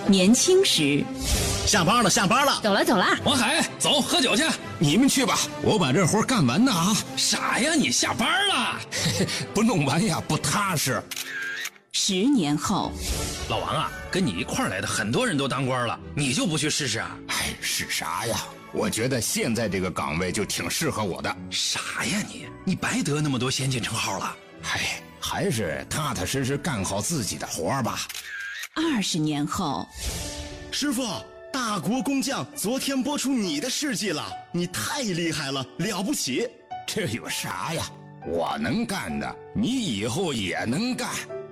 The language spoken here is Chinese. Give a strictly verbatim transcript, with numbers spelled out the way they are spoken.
年轻时。 下班了，下班了， 走了走了。 王海，走，喝酒去。 你们去吧，我把这活干完呢啊！ 傻呀，你下班了， 不弄完呀不踏实。 十年后， 老王啊，跟你一块儿来的很多人都当官了，你就不去试试啊？ 哎，是啥呀？我觉得现在这个岗位就挺适合我的。 傻呀你，你白得那么多先进称号了。 哎，还是踏踏实实干好自己的活吧。 二十年后， 师傅，大国工匠昨天播出你的事迹了，你太厉害了，了不起。 这有啥呀？我能干的，你以后也能干。